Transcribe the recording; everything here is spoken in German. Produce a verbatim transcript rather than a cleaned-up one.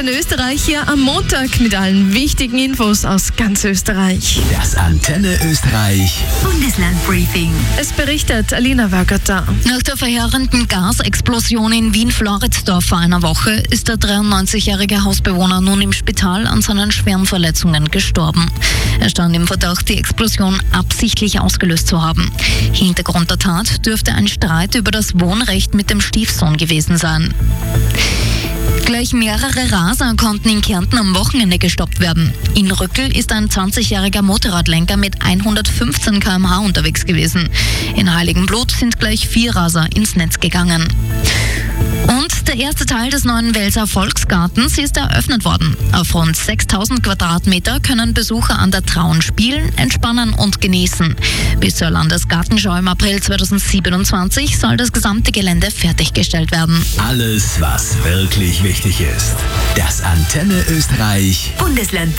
Antenne Österreich hier am Montag mit allen wichtigen Infos aus ganz Österreich. Das Antenne Österreich Bundeslandbriefing. Es berichtet Alina Wörgötter. Nach der verheerenden Gasexplosion in Wien-Floridsdorf vor einer Woche ist der dreiundneunzigjährige Hausbewohner nun im Spital an seinen schweren Verletzungen gestorben. Er stand im Verdacht, die Explosion absichtlich ausgelöst zu haben. Hintergrund der Tat dürfte ein Streit über das Wohnrecht mit dem Stiefsohn gewesen sein. Gleich mehrere Raser konnten in Kärnten am Wochenende gestoppt werden. In Rückel ist ein zwanzigjähriger Motorradlenker mit hundertfünfzehn Kilometer pro Stunde unterwegs gewesen. In Heiligenblut sind gleich vier Raser ins Netz gegangen. Und der erste Teil des neuen Welser Volksgartens ist eröffnet worden. Auf rund sechstausend Quadratmeter können Besucher an der Traun spielen, entspannen und genießen. Bis zur Landesgartenschau im April zweitausendsiebenundzwanzig soll das gesamte Gelände fertiggestellt werden. Alles, was wirklich wichtig ist. Das Antenne Österreich Bundesland